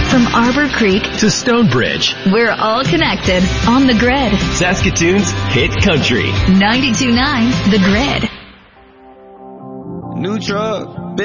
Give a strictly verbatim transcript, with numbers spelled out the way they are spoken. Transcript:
From Arbor Creek to Stonebridge, we're all connected on the grid. Saskatoon's hit country. ninety-two point nine The Grid. New truck.